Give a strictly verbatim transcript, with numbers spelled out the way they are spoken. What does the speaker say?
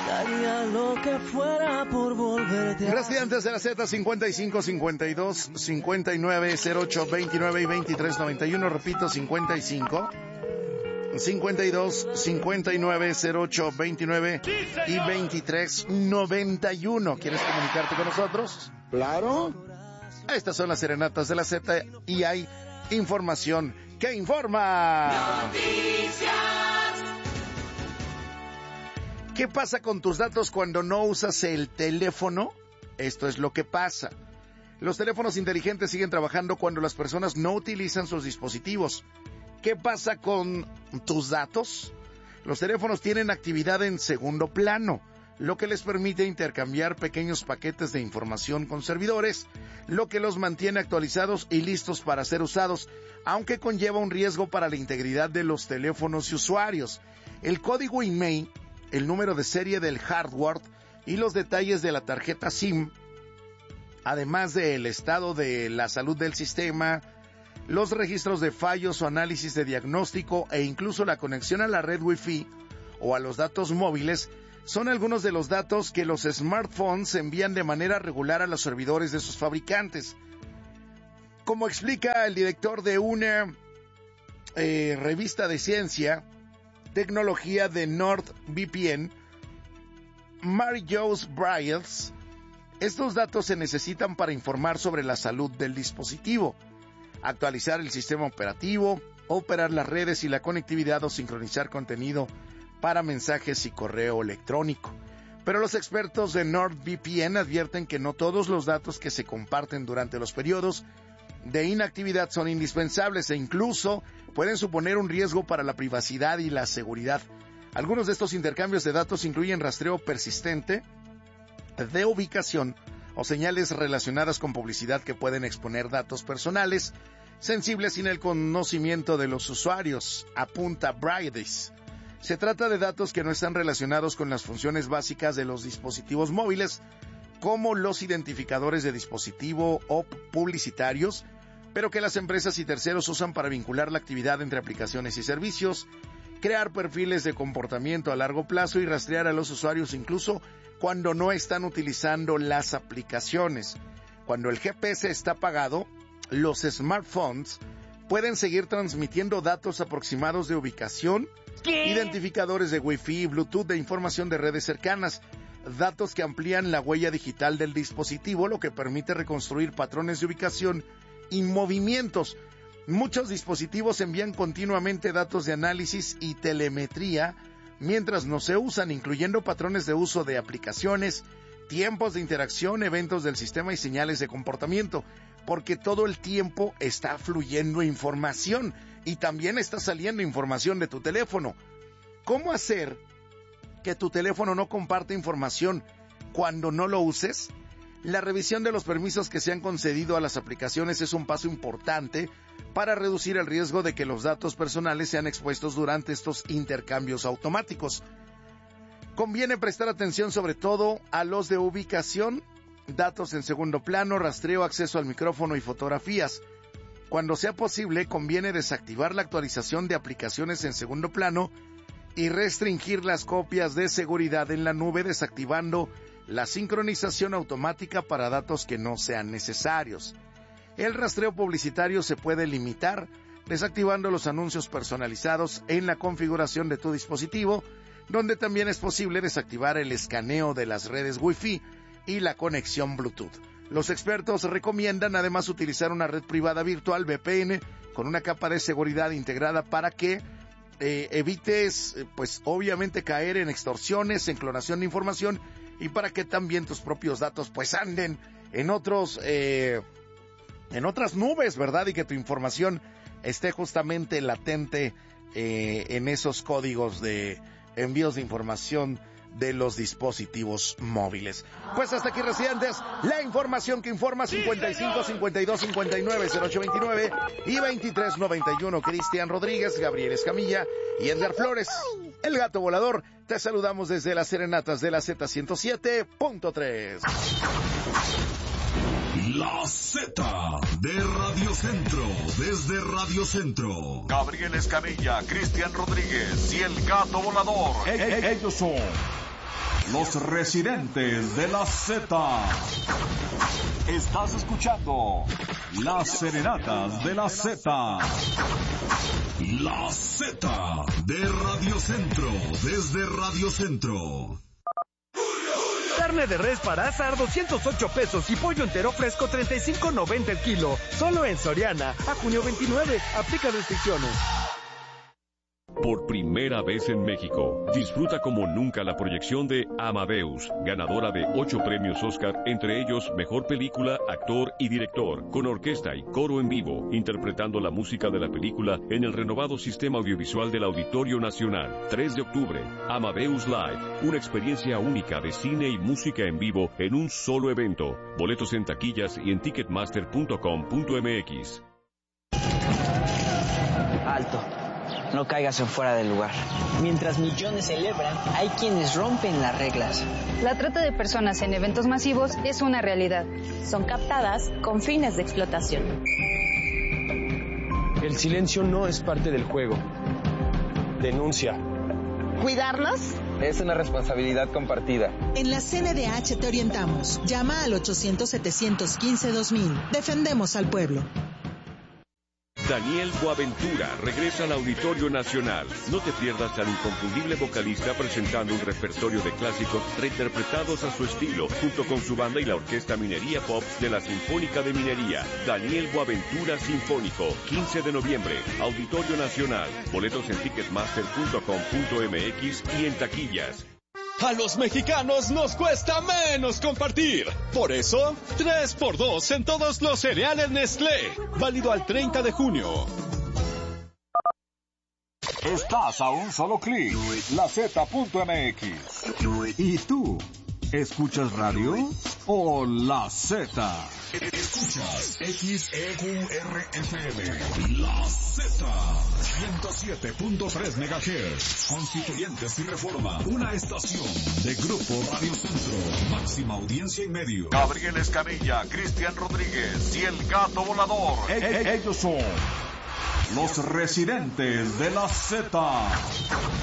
Daría lo que fuera por volverte a... Residentes de la Z, cincuenta y cinco, cincuenta y dos, cincuenta y nueve, cero ocho, veintinueve y veintitrés noventa y uno. Repito, cincuenta y cinco, cincuenta y dos, cincuenta y nueve, cero ocho, veintinueve y veintitrés noventa y uno. ¿Quieres comunicarte con nosotros? Claro. Estas son las serenatas de la Z y hay información que informa. Noticias. ¿Qué pasa con tus datos cuando no usas el teléfono? Esto es lo que pasa. Los teléfonos inteligentes siguen trabajando cuando las personas no utilizan sus dispositivos. ¿Qué pasa con tus datos? Los teléfonos tienen actividad en segundo plano, lo que les permite intercambiar pequeños paquetes de información con servidores, lo que los mantiene actualizados y listos para ser usados, aunque conlleva un riesgo para la integridad de los teléfonos y usuarios. El código I M E I, el número de serie del hardware y los detalles de la tarjeta SIM, además del estado de la salud del sistema, los registros de fallos o análisis de diagnóstico e incluso la conexión a la red Wi-Fi o a los datos móviles, son algunos de los datos que los smartphones envían de manera regular a los servidores de sus fabricantes. Como explica el director de una eh, revista de ciencia, tecnología de NordVPN, Mary-Jo Bryles, estos datos se necesitan para informar sobre la salud del dispositivo, actualizar el sistema operativo, operar las redes y la conectividad o sincronizar contenido para mensajes y correo electrónico. Pero los expertos de NordVPN advierten que no todos los datos que se comparten durante los periodos de inactividad son indispensables e incluso pueden suponer un riesgo para la privacidad y la seguridad. Algunos de estos intercambios de datos incluyen rastreo persistente de ubicación o señales relacionadas con publicidad que pueden exponer datos personales sensibles sin el conocimiento de los usuarios, apunta Brydes. Se trata de datos que no están relacionados con las funciones básicas de los dispositivos móviles, como los identificadores de dispositivo o publicitarios, pero que las empresas y terceros usan para vincular la actividad entre aplicaciones y servicios, crear perfiles de comportamiento a largo plazo y rastrear a los usuarios incluso cuando no están utilizando las aplicaciones. Cuando el G P S está apagado, los smartphones pueden seguir transmitiendo datos aproximados de ubicación, ¿qué? Identificadores de Wi-Fi y Bluetooth de información de redes cercanas, datos que amplían la huella digital del dispositivo, lo que permite reconstruir patrones de ubicación y movimientos. Muchos dispositivos envían continuamente datos de análisis y telemetría mientras no se usan, incluyendo patrones de uso de aplicaciones, tiempos de interacción, eventos del sistema y señales de comportamiento, porque todo el tiempo está fluyendo información y también está saliendo información de tu teléfono. ¿Cómo hacer que tu teléfono no comparte información cuando no lo uses? La revisión de los permisos que se han concedido a las aplicaciones es un paso importante para reducir el riesgo de que los datos personales sean expuestos durante estos intercambios automáticos. Conviene prestar atención sobre todo a los de ubicación, datos en segundo plano, rastreo, acceso al micrófono y fotografías. Cuando sea posible, conviene desactivar la actualización de aplicaciones en segundo plano y restringir las copias de seguridad en la nube, desactivando la sincronización automática para datos que no sean necesarios. El rastreo publicitario se puede limitar desactivando los anuncios personalizados en la configuración de tu dispositivo, donde también es posible desactivar el escaneo de las redes Wi-Fi y la conexión Bluetooth. Los expertos recomiendan además utilizar una red privada virtual V P N con una capa de seguridad integrada para que eh, evites, pues obviamente, caer en extorsiones, en clonación de información y para que también tus propios datos pues anden en otros, eh, en otras nubes, ¿verdad? Y que tu información esté justamente latente eh, en esos códigos de envíos de información de los dispositivos móviles. Pues hasta aquí, residentes, la información que informa. Cincuenta y cinco, cincuenta y dos, cincuenta y nueve, cero ocho veintinueve y veintitrés noventa y uno. Cristian Rodríguez, Gabriel Escamilla y Edgar Flores, el gato volador. Te saludamos desde las serenatas de la Z ciento siete punto tres. La Z de Radio Centro, desde Radio Centro. Gabriel Escamilla, Cristian Rodríguez y el gato volador. E- e- ellos son Los residentes de la Z. Estás escuchando Las Serenatas de la Z. La Z de Radio Centro, desde Radio Centro. Carne de res para asar doscientos ocho pesos y pollo entero fresco treinta y cinco noventa el kilo. Solo en Soriana. A junio veintinueve. Aplica restricciones. Por primera vez en México, disfruta como nunca la proyección de Amadeus, ganadora de ocho premios Oscar, entre ellos Mejor Película, Actor y Director, con orquesta y coro en vivo, interpretando la música de la película en el renovado sistema audiovisual del Auditorio Nacional. tres de octubre, Amadeus Live, una experiencia única de cine y música en vivo en un solo evento. Boletos en taquillas y en ticketmaster punto com punto m x. Alto. No caigas en fuera del lugar. Mientras millones celebran, hay quienes rompen las reglas. La trata de personas en eventos masivos es una realidad. Son captadas con fines de explotación. El silencio no es parte del juego. Denuncia. ¿Cuidarnos? Es una responsabilidad compartida. En la C N D H te orientamos. Llama al ochocientos, setecientos quince, dos mil. Defendemos al pueblo. Daniel Boaventura regresa al Auditorio Nacional. No te pierdas al inconfundible vocalista presentando un repertorio de clásicos reinterpretados a su estilo, junto con su banda y la Orquesta Minería Pop de la Sinfónica de Minería. Daniel Boaventura Sinfónico, quince de noviembre, Auditorio Nacional. Boletos en ticketmaster punto com punto m x y en taquillas. A los mexicanos nos cuesta menos compartir. Por eso, tres por dos en todos los cereales Nestlé. Válido al treinta de junio. Estás a un solo clic. La Z punto m x. ¿Y tú? ¿Escuchas radio o La Z? Escuchas X E Q R F M. La Z. ciento siete punto tres megahertz. Constituyentes y Reforma. Una estación de Grupo Radio Centro. Máxima audiencia en medio. Gabriel Escamilla, Cristian Rodríguez y el Gato Volador. E- e- ellos son los residentes de la Z.